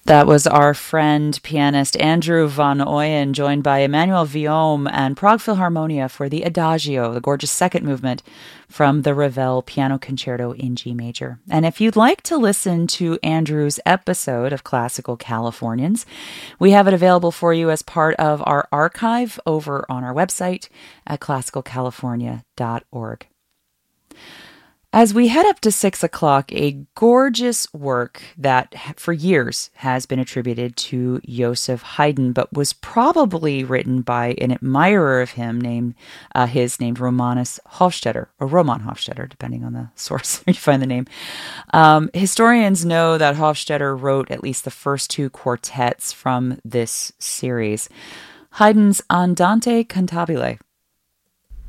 That was our friend pianist Andrew van Ooyen, joined by Emmanuel Viaume and Prague Philharmonia for the Adagio, the gorgeous second movement from the Ravel Piano Concerto in G major. And if you'd like to listen to Andrew's episode of Classical Californians, we have it available for you as part of our archive over on our website at classicalcalifornia.org. As we head up to 6 o'clock, a gorgeous work that for years has been attributed to Joseph Haydn, but was probably written by an admirer of him named Romanus Hofstadter, or Roman Hofstadter, depending on the source you find the name. Historians know that Hofstadter wrote at least the first two quartets from this series. Haydn's Andante Cantabile